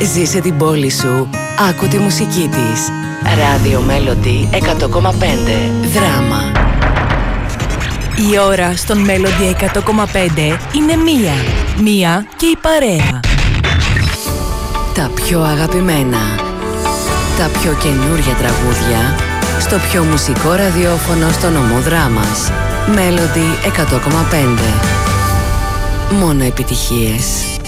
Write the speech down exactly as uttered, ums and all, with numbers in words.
Ζήσε την πόλη σου. Άκου τη μουσική της. Radio Melody εκατό κόμμα πέντε. Δράμα. Η ώρα στον Melody εκατό κόμμα πέντε είναι μία. Μία και η παρέα. Τα πιο αγαπημένα, τα πιο καινούρια τραγούδια στο πιο μουσικό ραδιόφωνο στο νομό Δράμας. Melody εκατό κόμμα πέντε. Μόνο επιτυχίες.